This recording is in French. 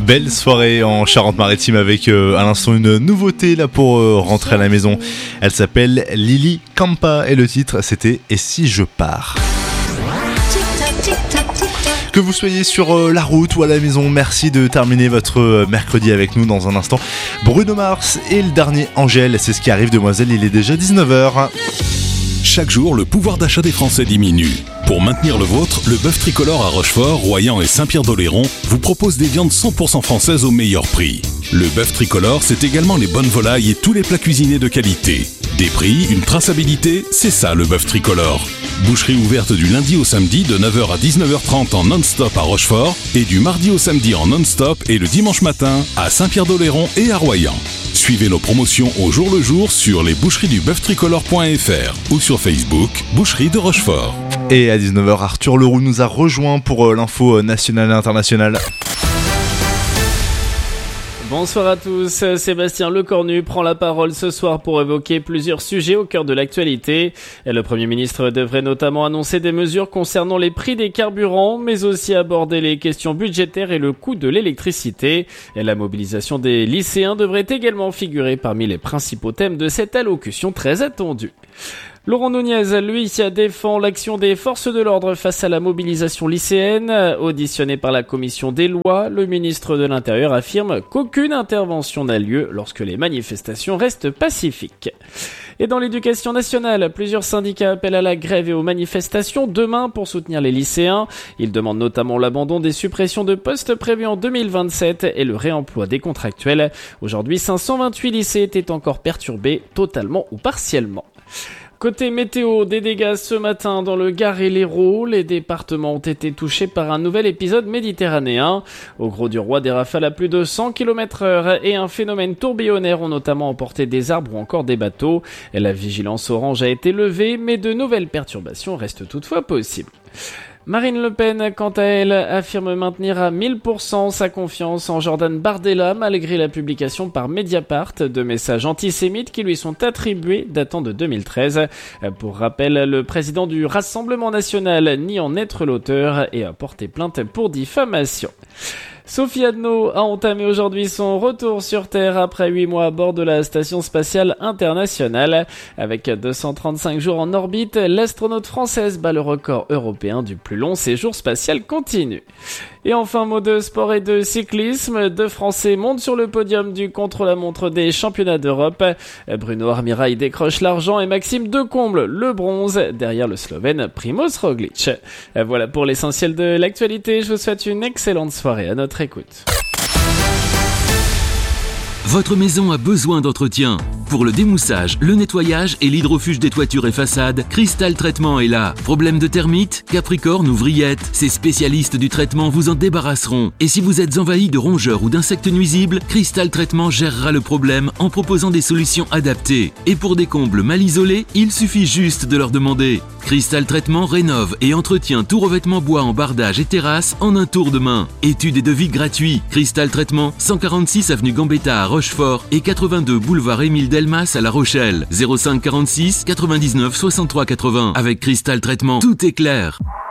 Belle soirée en Charente-Maritime avec à l'instant une nouveauté là pour rentrer à la maison. Elle s'appelle Lily Campa et le titre c'était « Et si je pars ?» Que vous soyez sur la route ou à la maison, merci de terminer votre mercredi avec nous. Dans un instant, Bruno Mars et le dernier Angèle, c'est ce qui arrive demoiselle, il est déjà 19h. Chaque jour, le pouvoir d'achat des Français diminue. Pour maintenir le vôtre, le bœuf tricolore à Rochefort, Royan et Saint-Pierre-d'Oléron vous propose des viandes 100% françaises au meilleur prix. Le bœuf tricolore, c'est également les bonnes volailles et tous les plats cuisinés de qualité. Des prix, une traçabilité, c'est ça le bœuf tricolore. Boucherie ouverte du lundi au samedi de 9h à 19h30 en non-stop à Rochefort et du mardi au samedi en non-stop et le dimanche matin à Saint-Pierre-d'Oléron et à Royan. Suivez nos promotions au jour le jour sur lesboucheries-du-bœuf-tricolore.fr ou sur Facebook, Boucherie de Rochefort. Et à 19h, Arthur Leroux nous a rejoint pour l'info nationale et internationale. Bonsoir à tous, Sébastien Lecornu prend la parole ce soir pour évoquer plusieurs sujets au cœur de l'actualité. Le Premier ministre devrait notamment annoncer des mesures concernant les prix des carburants, mais aussi aborder les questions budgétaires et le coût de l'électricité. La mobilisation des lycéens devrait également figurer parmi les principaux thèmes de cette allocution très attendue. Laurent Nunez, lui, défend l'action des forces de l'ordre face à la mobilisation lycéenne. Auditionné par la commission des lois, le ministre de l'Intérieur affirme qu'aucune intervention n'a lieu lorsque les manifestations restent pacifiques. Et dans l'éducation nationale, plusieurs syndicats appellent à la grève et aux manifestations demain pour soutenir les lycéens. Ils demandent notamment l'abandon des suppressions de postes prévues en 2027 et le réemploi des contractuels. Aujourd'hui, 528 lycées étaient encore perturbés, totalement ou partiellement. Côté météo, des dégâts ce matin dans le Gard et l'Hérault. Les départements ont été touchés par un nouvel épisode méditerranéen. Au Gros du Roi, des rafales à plus de 100 km/h et un phénomène tourbillonnaire ont notamment emporté des arbres ou encore des bateaux. La vigilance orange a été levée, mais de nouvelles perturbations restent toutefois possibles. Marine Le Pen, quant à elle, affirme maintenir à 1000% sa confiance en Jordan Bardella malgré la publication par Mediapart de messages antisémites qui lui sont attribués datant de 2013. Pour rappel, le président du Rassemblement national nie en être l'auteur et a porté plainte pour diffamation. Sophie Adno a entamé aujourd'hui son retour sur Terre après 8 mois à bord de la Station Spatiale Internationale. Avec 235 jours en orbite, l'astronaute française bat le record européen du plus long séjour spatial continu. Et enfin, mot de sport et de cyclisme, 2 Français montent sur le podium du contre-la-montre des championnats d'Europe. Bruno Armirail décroche l'argent et Maxime Decomble le bronze derrière le Slovène Primož Roglič. Voilà pour l'essentiel de l'actualité, je vous souhaite une excellente soirée à notre écoute. Votre maison a besoin d'entretien. Pour le démoussage, le nettoyage et l'hydrofuge des toitures et façades, Cristal Traitement est là. Problème de termites, capricorne ou vrillettes, ces spécialistes du traitement vous en débarrasseront. Et si vous êtes envahi de rongeurs ou d'insectes nuisibles, Cristal Traitement gérera le problème en proposant des solutions adaptées. Et pour des combles mal isolés, il suffit juste de leur demander. Cristal Traitement rénove et entretient tout revêtement bois en bardage et terrasse en un tour de main. Études et devis gratuits. Cristal Traitement, 146 avenue Gambetta à Rochefort et 82 boulevard Émile Delmas à La Rochelle. 05 46 99 63 80. Avec Cristal Traitement, tout est clair.